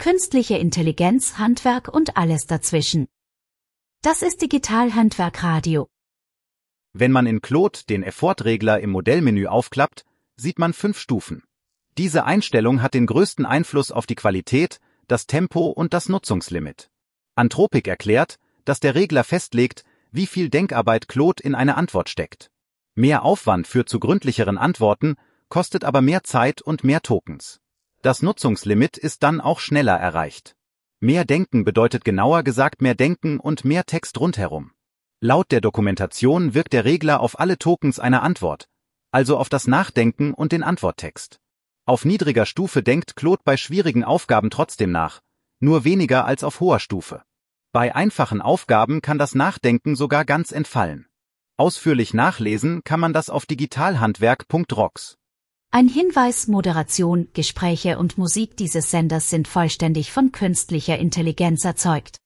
künstliche Intelligenz, Handwerk und alles dazwischen. Das ist Digital-Handwerk Radio. Wenn man in Claude den Effort-Regler im Modellmenü aufklappt, sieht man 5 Stufen. Diese Einstellung hat den größten Einfluss auf die Qualität, das Tempo und das Nutzungslimit. Anthropic erklärt, dass der Regler festlegt, wie viel Denkarbeit Claude in eine Antwort steckt. Mehr Aufwand führt zu gründlicheren Antworten, kostet aber mehr Zeit und mehr Tokens. Das Nutzungslimit ist dann auch schneller erreicht. Mehr Denken bedeutet genauer gesagt mehr Denken und mehr Text rundherum. Laut der Dokumentation wirkt der Regler auf alle Tokens einer Antwort, also auf das Nachdenken und den Antworttext. Auf niedriger Stufe denkt Claude bei schwierigen Aufgaben trotzdem nach, nur weniger als auf hoher Stufe. Bei einfachen Aufgaben kann das Nachdenken sogar ganz entfallen. Ausführlich nachlesen kann man das auf digitalhandwerk.rocks. Ein Hinweis: Moderation, Gespräche und Musik dieses Senders sind vollständig von künstlicher Intelligenz erzeugt.